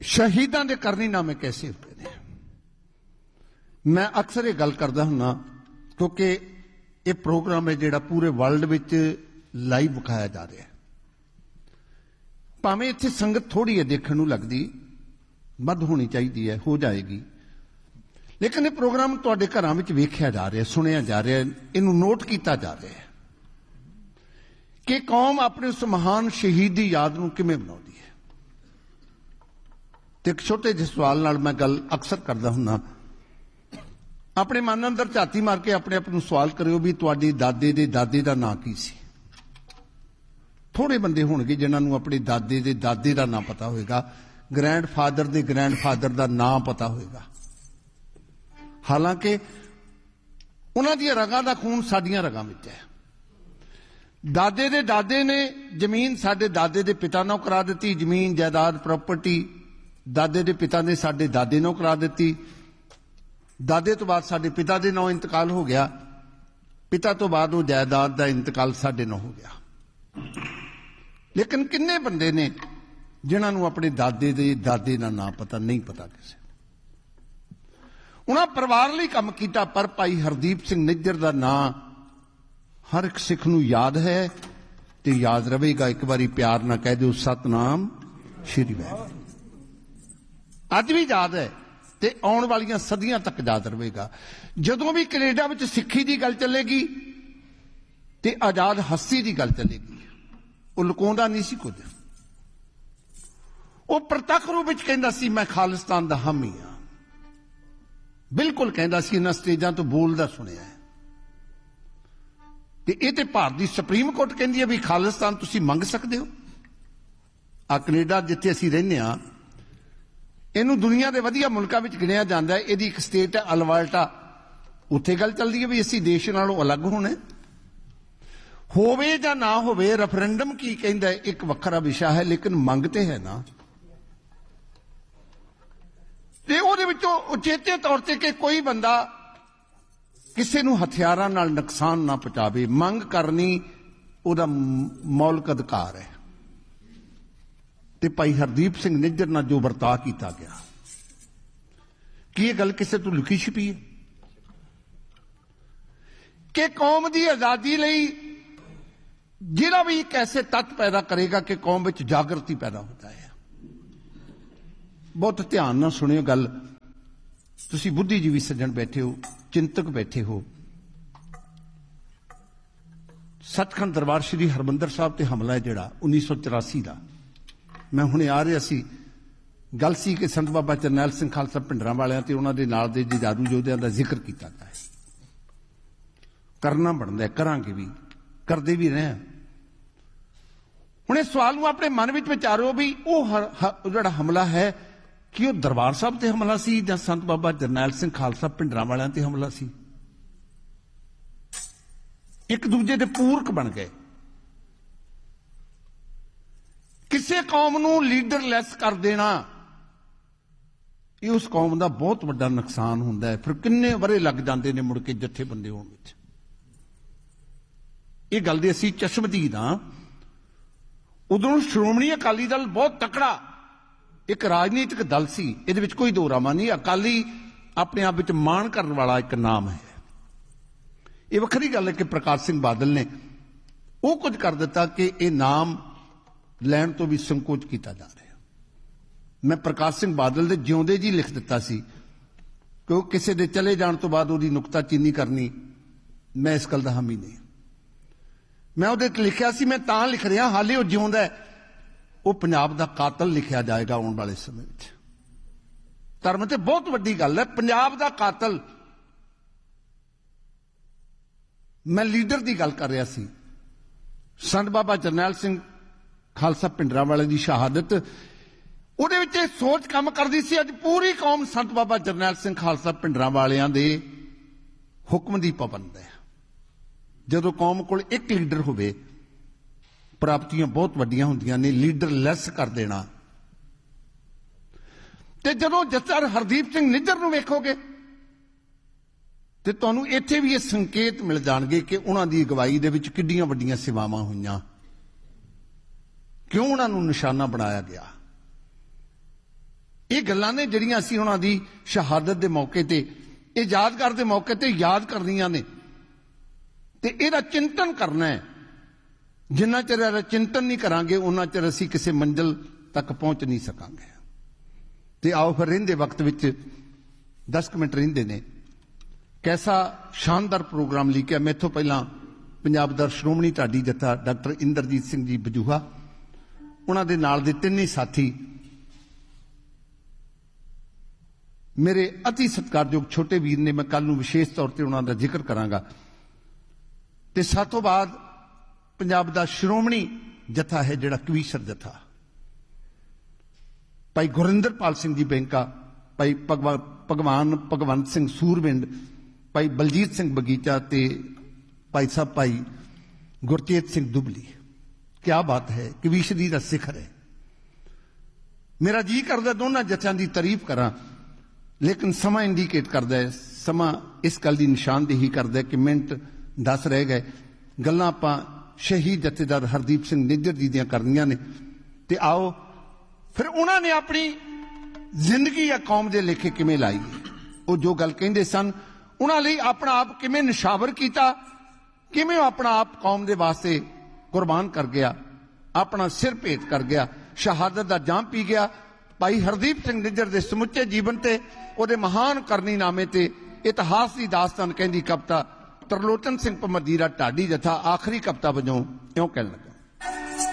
शहीदां दे करनीनामे कैसे होते हैं। मैं अक्सर ये गल करदा हुन्ना क्योंकि ये प्रोग्राम है जिहड़ा पूरे वर्ल्ड विच लाइव विखाया जा रहा है। भावें इत्थे संगत थोड़ी है देखण नूं लगदी, वध होनी चाहिए है, हो जाएगी, लेकिन ये प्रोग्राम तुहाडे घरां विच वेखिया जा रहा है, सुनिया जा रहा है, इनू नोट किया जा रहा है कि कौम अपने उस महान शहीद की याद नूं किवें मनाउंदी है। ते एक छोटे जिहे सवाल नाल मैं गल अक्सर करदा हुन्ना, अपने मन अंदर झाती मार के अपने आप नूं सवाल करियो भी तुहाडी दादे दे दादे दा नाम की सी। थोड़े बंदे होणगे जिन्हां नूं अपने दादे दे दादे दा नाम पता होएगा, ग्रैंडफादर दे ग्रैंडफादर दा नाम पता होएगा। हालांकि उन्हां दी रगां दा खून साडीआं रगां विच है। दादे दे दादे ने जमीन साडे दादे दे पिता नूं करा दित्ती, जमीन जायदाद प्रॉपर्टी दादे दे पिता ने साडे दादे नूं करा दित्ती। दादे तो बाद साडे पिता दे नां इंतकाल हो गया, पिता तो बाद वो जायदाद दा इंतकाल साडे नां हो गया। लेकिन किन्ने बंदे ने जिन्हां नूं अपने दादे दे दादे दा नां पता नहीं, पता किसे उन्हां परिवार लई काम कीता। पर भाई हरदीप सिंह निज्जर दा नां हर एक सिख नूं याद है ते याद रहेगा। एक बारी प्यार ना कह दो सतनाम श्री वाहिगुरू। अज भी याद है ते आउण वालियां सदियां तक याद रहेगा। जदों भी कनेडा विच सिੱਖੀ दी गल चलेगी ते आजाद हस्ती दी गल चलेगी, वो लुकाउंदा नहीं सी कुछ। वो प्रतੱਖ रूप विच कहंदा सी मैं खालिस्तान दा हामी हां, बिल्कुल कहंदा सी। इन्हां स्टेजां तो बोलदा सुनिया है। ते इह ते भारत दी सुप्रीम कोर्ट कहंदी है भी खालिस्तान तुसीं मंग सकदे हो। आ कनेडा जिथे असीं रहिंदे हां, इहनूं दुनिया दे वधिया मुल्कां विच गिणिया जांदा है। इहदी एक स्टेट है अल्बर्टा, उत्थे गल चलदी है भी असीं देश नालों अलग होणे। होवे जां ना होवे, रेफरेंडम की कहंदा है एक वखरा विषय है, लेकिन मंग ते है ना। ते ਉਹਦੇ ਵਿੱਚੋਂ ਉਚੇਤੇ ਤੌਰ ਤੇ ਕਿ ਕੋਈ ਬੰਦਾ ਕਿਸੇ ਨੂੰ ਹਥਿਆਰਾਂ ਨਾਲ ਨੁਕਸਾਨ ਨਾ ਪਹੁੰਚਾਵੇ, ਮੰਗ ਕਰਨੀ ਉਹਦਾ ਮੌਲਿਕ ਅਧਿਕਾਰ ਹੈ। ਤੇ ਭਾਈ ਹਰਦੀਪ ਸਿੰਘ ਨਿੱਜਰ ਨਾਲ ਜੋ ਵਰਤਾਅ ਕੀਤਾ ਗਿਆ, ਕੀ ਇਹ ਗੱਲ ਕਿਸੇ ਤੋਂ ਲੁਕੀ ਛਿਪੀ ਹੈ ਕਿ ਕੌਮ ਦੀ ਆਜ਼ਾਦੀ ਲਈ ਜਿਹੜਾ ਵੀ ਇੱਕ ਐਸੇ ਤੱਤ ਪੈਦਾ ਕਰੇਗਾ ਕਿ ਕੌਮ ਵਿੱਚ ਜਾਗਰਤੀ ਪੈਦਾ ਹੁੰਦਾ ਹੈ। बहुत ध्यान ना सुनियो गल, तुसी बुद्धिजीवी सज्जन बैठे हो, चिंतक बैठे हो। सचखंड दरबार श्री हरमंदर साहब ते हमला है जिहड़ा 1984 का, मैं हुणे आ रहा सी, गल सी कि संत बाबा जरनैल सिंह खालसा पिंडरां वालियां ते उन्हां दे नाल दे जुझारू योद्धियां दा जिक्र कीता गया है। करना बनदा है, करांगे भी, करदे भी रहे। हुणे सवाल नूं अपने मन विच विचारो भी वो जिहड़ा हमला है कि वो दरबार साहब ते हमला सी जां संत बाबा जरनैल सिंह खालसा पिंडरां वालियां ते हमला सी। एक दूजे दे पूरक बन गए। किसी कौम नूं लीडरलैस कर देना ये उस कौम का बहुत बड़ा नुकसान हुंदा है। फिर किन्ने वरे लग जाते हैं मुड़ के जथेबंदी होण विच। ये गल दे असीं चश्मदीद हां। उदों श्रोमणी अकाली दल बहुत तकड़ा एक राजनीतिक दल सी, इहदे विच कोई दो रामा नहीं। अकाली अपने आप विच माण करन वाला एक नाम है। ये वखरी गल है कि प्रकाश सिंह बादल ने वो कुछ कर दिता कि ये नाम लैण तो भी संकोच किया जा रहा है। मैं प्रकाश सिंह बादल दे जिउंदे जी लिख दिता सी कि किसी दे चले जाण तो बाद उहदी नुकताचीनी करनी, मैं इस गल दा हामी नहीं। मैं उहदे ते लिखिया सी, मैं तां लिख रहा हाले वो जिउंदा है, वो पंजाब दा कातल लिखिया जाएगा आने वाले समय में। धर्म ते बहुत वड्डी गल है, पंजाब दा कातल। मैं लीडर की गल कर रहा सी, संत बाबा जरनैल सिंह खालसा पिंडरां वाले की शहादत उहदे विच सोच काम करदी सी। अज पूरी कौम संत बाबा जरनैल सिंह खालसा पिंडरां वालियां दे हुक्म दी पाबंद है। जदों कौम कोल एक लीडर होवे प्राप्तियां बहुत वड्डियां हुंदियां ने। लीडर लैस कर देना ते जदों जस्टिस हरदीप सिंह निज्जर नूं वेखोगे ते तुहानूं इत्थे भी ये संकेत मिल जाणगे कि उन्हां दी अगवाई दे विच किड्डियां वड्डियां सेवावां होईयां, क्यों उन्हां नूं निशाना बनाया गया। ਇਹ ਗੱਲਾਂ ਨੇ ਜਿਹੜੀਆਂ ਅਸੀਂ ਉਹਨਾਂ ਦੀ ਸ਼ਹਾਦਤ ਦੇ ਮੌਕੇ ਤੇ, ਇਹ ਯਾਦਗਾਰ ਦੇ ਮੌਕੇ ਤੇ ਯਾਦ ਕਰਨੀਆਂ ਨੇ ਤੇ ਇਹਦਾ ਚਿੰਤਨ ਕਰਨਾ ਹੈ। ਜਿੰਨਾ ਚਿਰ ਇਹਦਾ ਚਿੰਤਨ ਨਹੀਂ ਕਰਾਂਗੇ ਉਹਨਾਂ ਚਿਰ ਅਸੀਂ ਕਿਸੇ ਮੰਜ਼ਿਲ ਤੱਕ ਪਹੁੰਚ ਨਹੀਂ ਸਕਾਂਗੇ। ਤੇ ਆਓ ਫਿਰ ਰਹਿੰਦੇ ਵਕਤ ਵਿੱਚ 10 ਮਿੰਟ ਰਹਿੰਦੇ ਨੇ, ਕੈਸਾ ਸ਼ਾਨਦਾਰ ਪ੍ਰੋਗਰਾਮ ਲਿਖਿਆ। ਮੈਥੋਂ ਪਹਿਲਾਂ ਪੰਜਾਬ ਦਾ ਸ਼੍ਰੋਮਣੀ ਢਾਡੀ ਜੱਥਾ ਡਾਕਟਰ ਇੰਦਰਜੀਤ ਸਿੰਘ ਜੀ ਬਜੂਹਾ, ਉਹਨਾਂ ਦੇ ਨਾਲ ਦੇ ਤਿੰਨੇ ਸਾਥੀ, ਮੇਰੇ ਅਤੀ ਸਤਿਕਾਰਯੋਗ ਛੋਟੇ ਵੀਰ ਨੇ, ਮੈਂ ਕੱਲ ਨੂੰ ਵਿਸ਼ੇਸ਼ ਤੌਰ ਤੇ ਉਹਨਾਂ ਦਾ ਜ਼ਿਕਰ ਕਰਾਂਗਾ। ਤੇ ਸਾਤੋਂ ਬਾਅਦ ਪੰਜਾਬ ਦਾ ਸ਼੍ਰੋਮਣੀ ਜੱਥਾ ਹੈ ਜਿਹੜਾ ਕਵੀਸ਼ਰ ਜੱਥਾ, ਭਾਈ ਗੁਰਿੰਦਰਪਾਲ ਸਿੰਘ ਜੀ ਬੈਂਕਾ, ਭਾਈ ਭਗਵੰਤ ਸਿੰਘ ਸੂਰਵਿੰਡ, ਭਾਈ ਬਲਜੀਤ ਸਿੰਘ ਬਗੀਚਾ ਤੇ ਭਾਈ ਸਾਹਿਬ ਭਾਈ ਗੁਰਚੇਤ ਸਿੰਘ ਦੁਬਲੀ। ਕਿਆ ਬਾਤ ਹੈ, ਕਵੀਸ਼ਰੀ ਦਾ ਸਿਖਰ ਹੈ। ਮੇਰਾ ਜੀ ਕਰਦਾ ਦੋਨਾਂ ਜੱਥਿਆਂ ਦੀ ਤਾਰੀਫ ਕਰਾਂ, ਲੇਕਿਨ ਸਮਾਂ ਇੰਡੀਕੇਟ ਕਰਦਾ ਹੈ, ਸਮਾਂ ਇਸ ਗੱਲ ਦੀ ਨਿਸ਼ਾਨਦੇਹੀ ਕਰਦਾ ਕਿ ਮਿੰਟ 10 ਰਹਿ ਗਏ। ਗੱਲਾਂ ਆਪਾਂ ਸ਼ਹੀਦ ਜਥੇਦਾਰ ਹਰਦੀਪ ਸਿੰਘ ਨਿੱਜਰ ਜੀ ਦੀਆਂ ਕਰਨੀਆਂ ਨੇ। ਤੇ ਆਓ ਫਿਰ ਉਹਨਾਂ ਨੇ ਆਪਣੀ ਜ਼ਿੰਦਗੀ ਜਾਂ ਕੌਮ ਦੇ ਲੇਖੇ ਕਿਵੇਂ ਲਾਈ, ਉਹ ਜੋ ਗੱਲ ਕਹਿੰਦੇ ਸਨ, ਉਹਨਾਂ ਲਈ ਆਪਣਾ ਆਪ ਕਿਵੇਂ ਨਿਸ਼ਾਵਰ ਕੀਤਾ, ਕਿਵੇਂ ਉਹ ਆਪਣਾ ਆਪ ਕੌਮ ਦੇ ਵਾਸਤੇ ਕੁਰਬਾਨ ਕਰ ਗਿਆ, ਆਪਣਾ ਸਿਰ ਭੇਟ ਕਰ ਗਿਆ, ਸ਼ਹਾਦਤ ਦਾ ਜਾਮ ਪੀ ਗਿਆ। ਭਾਈ ਹਰਦੀਪ ਸਿੰਘ ਨਿੱਜਰ ਦੇ ਸਮੁੱਚੇ ਜੀਵਨ ਤੇ, ਉਹਦੇ ਮਹਾਨ ਕਰਨੀਨਾਮੇ ਤੇ ਇਤਿਹਾਸ ਦੀ ਦਾਸਤਾਨ ਕਹਿੰਦੀ ਕਵਿਤਾ ਤਰਲੋਚਨ ਸਿੰਘ ਭਮੱਦੀਰਾ ਢਾਡੀ ਜਥਾ ਆਖਰੀ ਕਵਿਤਾ ਵਜੋਂ ਇਉਂ ਕਹਿਣ ਲੱਗਾ।